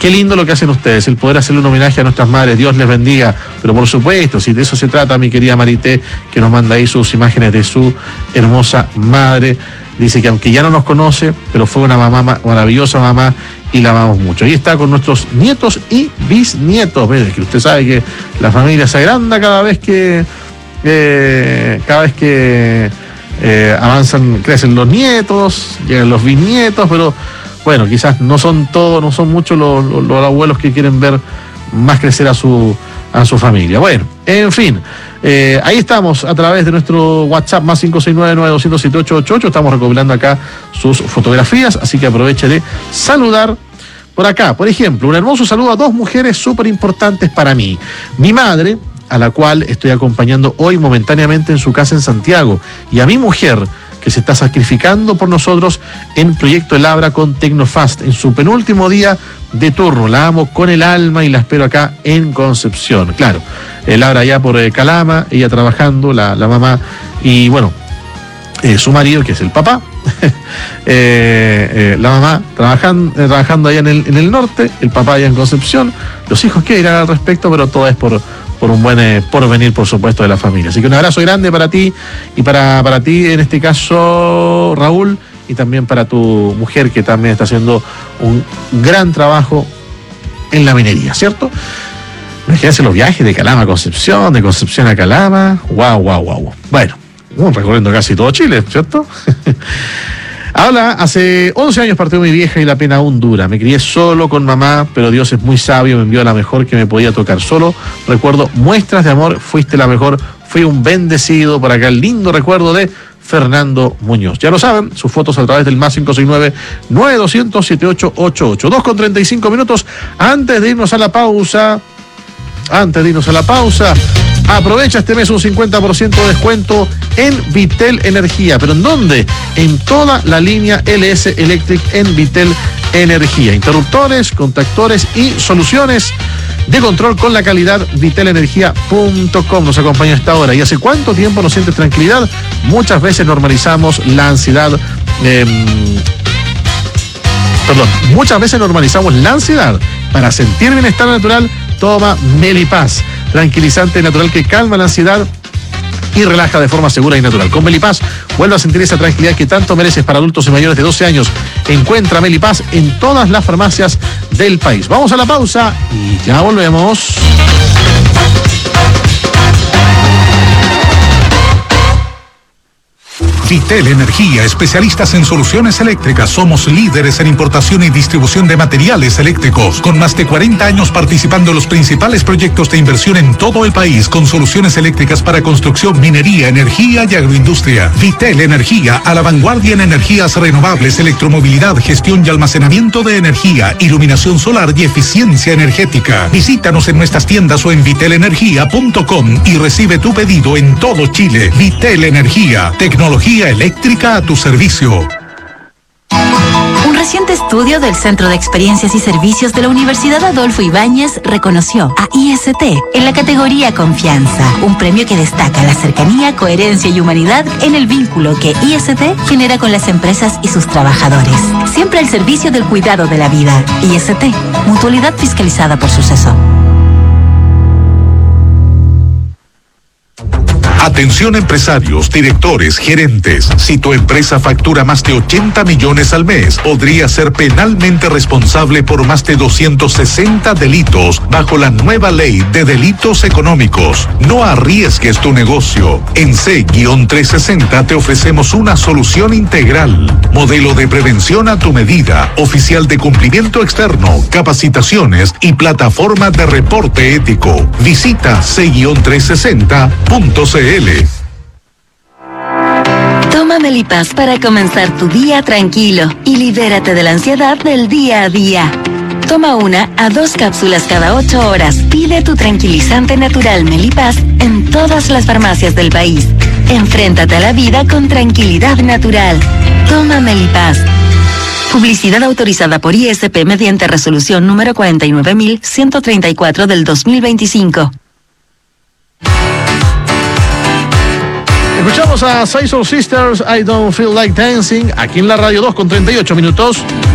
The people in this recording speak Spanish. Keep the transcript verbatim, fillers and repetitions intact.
qué lindo lo que hacen ustedes, el poder hacerle un homenaje a nuestras madres, Dios les bendiga, pero por supuesto, si de eso se trata, mi querida Marité, que nos manda ahí sus imágenes de su hermosa madre, dice que aunque ya no nos conoce, pero fue una mamá, maravillosa mamá, y la amamos mucho. Ahí está con nuestros nietos y bisnietos, ¿ves? Que usted sabe que la familia se agranda cada vez que, eh, cada vez que eh, avanzan, crecen los nietos, llegan los bisnietos, pero bueno, quizás no son todos, no son muchos los, los, los abuelos que quieren ver más crecer a su, a su familia. Bueno, en fin, eh, ahí estamos a través de nuestro WhatsApp más cinco seis nueve, nueve dos cero siete, ocho ocho ocho. Estamos recopilando acá sus fotografías, así que aproveche de saludar por acá. Por ejemplo, un hermoso saludo a dos mujeres súper importantes para mí. Mi madre, a la cual estoy acompañando hoy momentáneamente en su casa en Santiago, y a mi mujer, que se está sacrificando por nosotros en Proyecto El Abra con Tecnofast, en su penúltimo día de turno. La amo con el alma y la espero acá en Concepción. Claro, El Abra ya por eh, Calama, ella trabajando, la, la mamá, y bueno, eh, su marido, que es el papá, eh, eh, la mamá trabajando, eh, trabajando allá en el, en el norte, el papá allá en Concepción, los hijos que irán al respecto, pero todo es por... por un buen eh, porvenir, por supuesto, de la familia. Así que un abrazo grande para ti y para, para ti, en este caso, Raúl, y también para tu mujer, que también está haciendo un gran trabajo en la minería, ¿cierto? Imagínense los viajes de Calama a Concepción, de Concepción a Calama, guau, guau, guau. Bueno, uh, recorriendo casi todo Chile, ¿cierto? Habla, hace once años partió mi vieja y la pena aún dura. Me crié solo con mamá, pero Dios es muy sabio, me envió a la mejor que me podía tocar. Solo recuerdo muestras de amor, fuiste la mejor, fui un bendecido. Por acá el lindo recuerdo de Fernando Muñoz. Ya lo saben, sus fotos a través del más cinco seis nueve, nueve dos cero cero, siete ocho ocho ocho. dos con treinta y cinco minutos antes de irnos a la pausa. Antes de irnos a la pausa, aprovecha este mes un cincuenta por ciento de descuento en Vitel Energía. ¿Pero en dónde? En toda la línea L S Electric en Vitel Energía. Interruptores, contactores y soluciones de control con la calidad. vitel energía punto com nos acompaña a esta hora. ¿Y hace cuánto tiempo no sientes tranquilidad? Muchas veces normalizamos la ansiedad. Eh, perdón, muchas veces normalizamos la ansiedad. Para sentir bienestar natural, toma Melipaz, tranquilizante natural que calma la ansiedad y relaja de forma segura y natural. Con Melipaz, vuelve a sentir esa tranquilidad que tanto mereces. Para adultos y mayores de doce años. Encuentra Melipaz en todas las farmacias del país. Vamos a la pausa y ya volvemos. Vitel Energía, especialistas en soluciones eléctricas. Somos líderes en importación y distribución de materiales eléctricos, con más de cuarenta años participando en los principales proyectos de inversión en todo el país, con soluciones eléctricas para construcción, minería, energía y agroindustria. Vitel Energía, a la vanguardia en energías renovables, electromovilidad, gestión y almacenamiento de energía, iluminación solar y eficiencia energética. Visítanos en nuestras tiendas o en vitel energía punto com y recibe tu pedido en todo Chile. Vitel Energía, tecnología eléctrica a tu servicio. Un reciente estudio del Centro de Experiencias y Servicios de la Universidad Adolfo Ibáñez reconoció a I S T en la categoría Confianza, un premio que destaca la cercanía, coherencia y humanidad en el vínculo que I S T genera con las empresas y sus trabajadores. Siempre al servicio del cuidado de la vida. I S T, mutualidad fiscalizada por Suceso. Atención empresarios, directores, gerentes. Si tu empresa factura más de ochenta millones al mes, podría ser penalmente responsable por más de doscientos sesenta delitos bajo la nueva ley de delitos económicos. No arriesgues tu negocio. En C trescientos sesenta te ofrecemos una solución integral. Modelo de prevención a tu medida, oficial de cumplimiento externo, capacitaciones y plataforma de reporte ético. Visita C trescientos sesenta punto c l. Toma Melipaz para comenzar tu día tranquilo y libérate de la ansiedad del día a día. Toma una a dos cápsulas cada ocho horas. Pide tu tranquilizante natural Melipaz en todas las farmacias del país. Enfréntate a la vida con tranquilidad natural. Toma Melipaz. Publicidad autorizada por I S P mediante resolución número cuarenta y nueve mil ciento treinta y cuatro del dos mil veinticinco. Escuchamos a Soul Sisters, I Don't Feel Like Dancing, aquí en la radio, dos con treinta y ocho minutos.